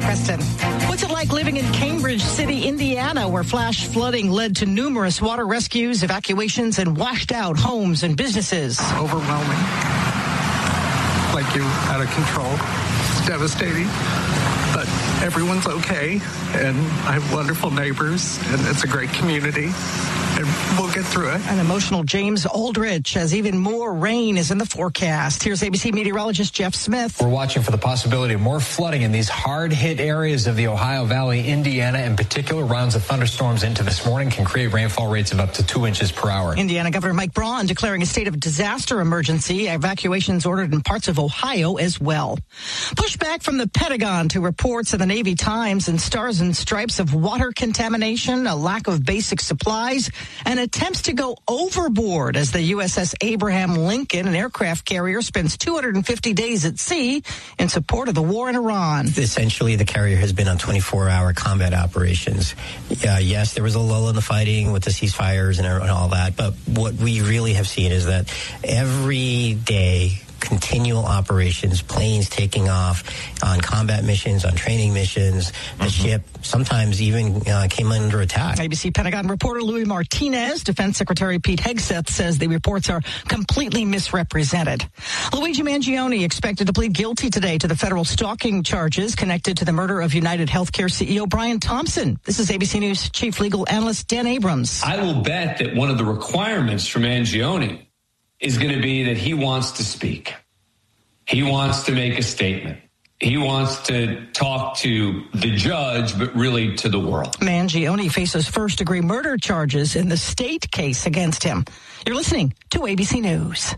Preston. What's it like living in Cambridge City, Indiana, where flash flooding led to numerous water rescues, evacuations, and washed out homes and businesses? Overwhelming. Like you out of control. It's devastating. But everyone's okay, and I have wonderful neighbors, and it's a great community, and we'll get through it. An emotional James Aldrich, as even more rain is in the forecast. Here's ABC meteorologist Jeff Smith. We're watching for the possibility of more flooding in these hard-hit areas of the Ohio Valley, Indiana. In particular, rounds of thunderstorms into this morning can create rainfall rates of up to 2 inches per hour. Indiana Governor Mike Braun declaring a state of disaster emergency. Evacuations ordered in parts of Ohio as well. Pushback from the Pentagon to reports in the Navy Times and Stars and Stripes of water contamination, a lack of basic supplies, and attempts to go overboard as the USS Abraham Lincoln, an aircraft carrier, spends 250 days at sea in support of the war in Iran. Essentially, the carrier has been on 24-hour combat operations. Yes, there was a lull in the fighting with the ceasefires and all that, but what we really have seen is that every day, continual operations, planes taking off on combat missions, on training missions. The ship sometimes even came under attack. ABC Pentagon reporter Louis Martinez, Defense Secretary Pete Hegseth says the reports are completely misrepresented. Luigi Mangione expected to plead guilty today to the federal stalking charges connected to the murder of United Healthcare CEO Brian Thompson. This is ABC News Chief Legal Analyst Dan Abrams. I will bet that one of the requirements for Mangione is going to be that he wants to speak. He wants to make a statement. He wants to talk to the judge, but really to the world. Mangione faces first-degree murder charges in the state case against him. You're listening to ABC News.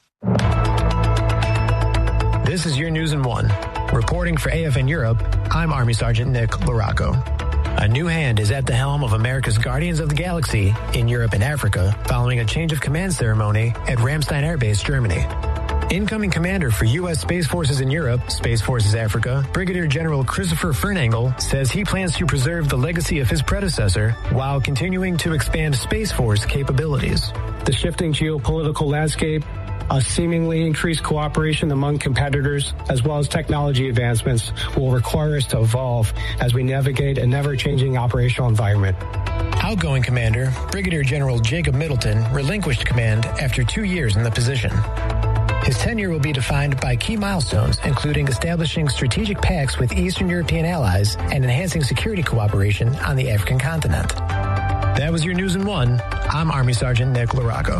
This is your News in One. Reporting for AFN Europe, I'm Army Sergeant Nick Larocco. A new hand is at the helm of America's Guardians of the Galaxy in Europe and Africa following a change of command ceremony at Ramstein Air Base, Germany. Incoming commander for U.S. Space Forces in Europe, Space Forces Africa, Brigadier General Christopher Fernangle says he plans to preserve the legacy of his predecessor while continuing to expand Space Force capabilities. The shifting geopolitical landscape, a seemingly increased cooperation among competitors, as well as technology advancements will require us to evolve as we navigate a never-changing operational environment. Outgoing Commander, Brigadier General Jacob Middleton, relinquished command after 2 years in the position. His tenure will be defined by key milestones, including establishing strategic pacts with Eastern European allies and enhancing security cooperation on the African continent. That was your News in One. I'm Army Sergeant Nick Larocco.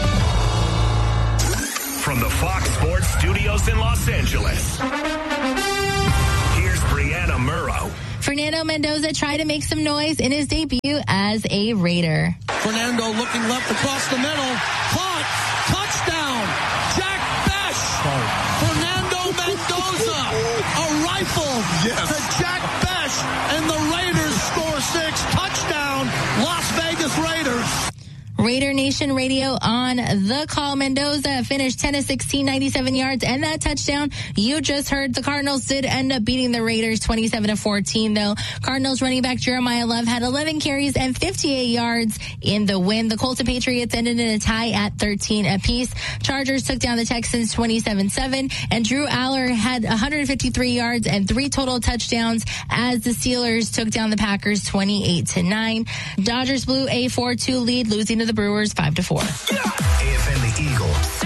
From the Fox Sports Studios in Los Angeles, here's Brianna Murrow. Fernando Mendoza tried to make some noise in his debut as a Raider. Fernando looking left across the middle. Caught. Touchdown. Jack Bech. Fernando Mendoza. A rifle to Jack Bech. And the Raiders score 6. Touchdown. Las Vegas Raiders. Raider Nation Radio on the call. Mendoza finished 10 of 16, 97 yards, and that touchdown you just heard. The Cardinals did end up beating the Raiders 27-14, though. Cardinals running back Jeremiah Love had 11 carries and 58 yards in the win. The Colts and Patriots ended in a tie at 13 apiece. Chargers took down the Texans 27-7, and Drew Aller had 153 yards and 3 total touchdowns as the Steelers took down the Packers 28-9. Dodgers blew a 4-2 lead, losing to the Brewers 5-4. AFN The Eagle